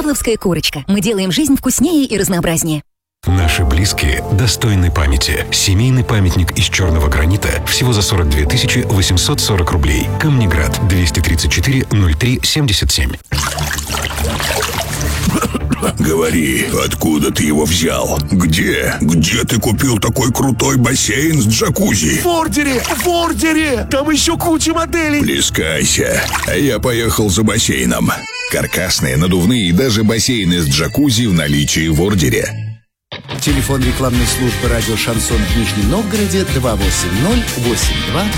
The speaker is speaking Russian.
Павловская курочка. Мы делаем жизнь вкуснее и разнообразнее. Наши близкие достойны памяти. Семейный памятник из черного гранита всего за 42 840 рублей. Камнеград, 234-03-77. Говори, откуда ты его взял? Где? Где ты купил такой крутой бассейн с джакузи? В Ордере! Там еще куча моделей. Плескайся, а я поехал за бассейном. Каркасные, надувные и даже бассейны с джакузи в наличии в Ордере. Телефон рекламной службы радио «Шансон» в Нижнем Новгороде 280 82